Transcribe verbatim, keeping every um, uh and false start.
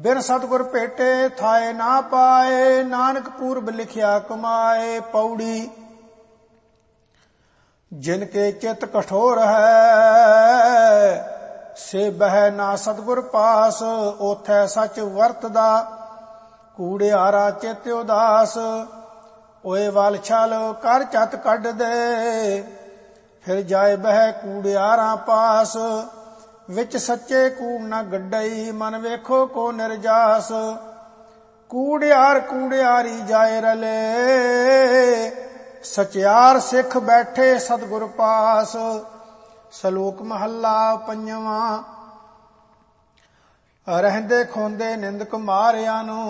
ਬਿਨ ਸਤਿਗੁਰ ਭੇਟੇ ਥਾਏ ਨਾ ਪਾਏ, ਨਾਨਕ ਪੂਰਬ ਲਿਖਿਆ ਕਮਾਏ। ਪੌੜੀ ਜਿਨ ਕੇ ਚਿਤ ਕਠੋਰ ਹੈ, ਸੇ ਬਹਿ ਨਾ ਸਤਿਗੁਰ ਪਾਸ। ਉਥੈ ਸਚ ਵਰਤਦਾ, ਕੂੜਿਆਰਾ ਚਿਤ ਉਦਾਸ। ਓਏ ਵਲ ਛਲ ਕਰ ਚਤ ਕੱਢ ਦੇ, ਫਿਰ ਜਾਏ ਬਹਿ ਕੂੜਿਆਰਾਂ ਪਾਸ। ਵਿੱਚ ਸੱਚੇ ਕੂੜ ਨਾ ਗੱਡਈ, ਮਨ ਵੇਖੋ ਕੋ ਨਿਰਜਾਸ। ਕੂੜਿਆਰ ਕੂੜਿਆਰੀ ਜਾਏ ਰਲੇ, ਸਚਿਆਰ ਸਿੱਖ ਬੈਠੇ ਸਤਿਗੁਰ ਪਾਸ। ਸ਼ਲੋਕ ਮਹੱਲਾ ਪੰਜਵਾਂ। ਰਹਿੰਦੇ ਖੋਂਦੇ ਨਿੰਦਕ ਮਾਰਿਆਂ ਨੂੰ,